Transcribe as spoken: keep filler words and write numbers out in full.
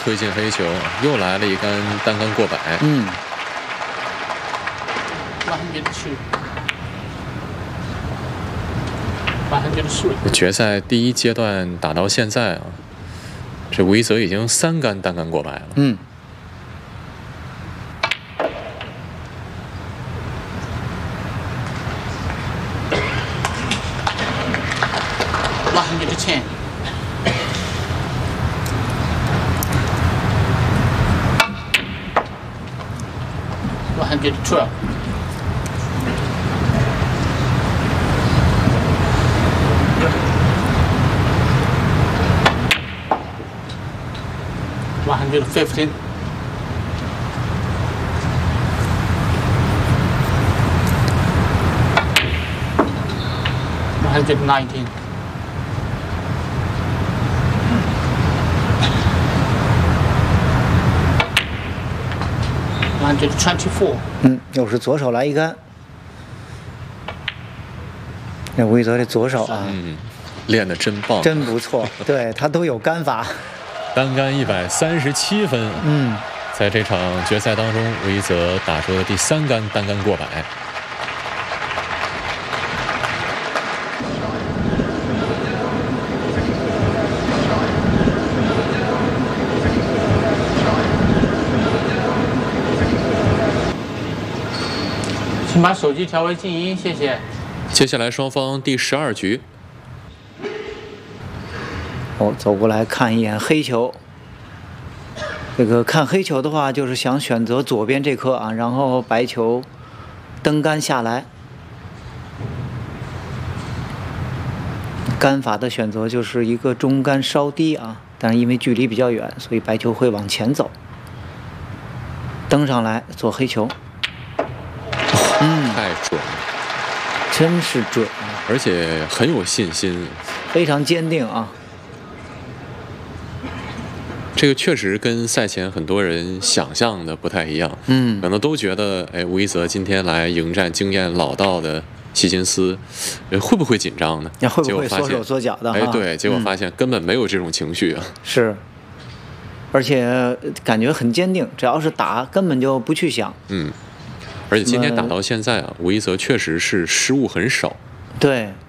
推进黑球，又来了一杆单杆过百。 嗯。 决赛第一阶段打到现在啊，这吴一泽已经三杆单杆过百了。 嗯。 one hundred twelve. one hundred fifteen. one hundred nineteen. one hundred twenty-four. 嗯，又是左手来一杆。那吴一泽这左手啊， 嗯，练得真棒， 真不错。对他都有杆法。 单杆一百三十七分。 嗯， 在这场决赛当中，吴一泽打出了第三杆单杆过百。 请把手机调为静音，谢谢。 接下来双方第十二局。 哦，走过来看一眼黑球。这个看黑球的话，就是想选择左边这颗啊，然后白球登杆下来。杆法的选择就是一个中杆稍低啊，但是因为距离比较远，所以白球会往前走，登上来做黑球。 嗯，太准了， 真是准啊！ 而且很有信心， 非常坚定啊。 这个确实跟赛前很多人想象的不太一样， 嗯， 可能都觉得，哎，吴一泽今天来迎战经验老道的希金斯，会不会紧张呢？ 会不会缩手缩脚的？ 哎，对，结果发现根本没有这种情绪啊。 是，而且感觉很坚定，只要是打，根本就不去想。 嗯。而且今天打到现在啊，吴一泽确实是失误很少。 对，